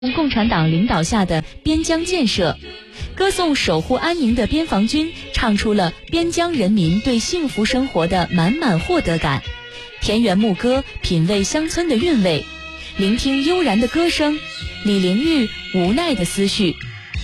共产党领导下的边疆建设，歌颂守护安宁的边防军，唱出了边疆人民对幸福生活的满满获得感。田园牧歌，品味乡村的韵味，聆听悠然的歌声，李玲玉无奈的思绪。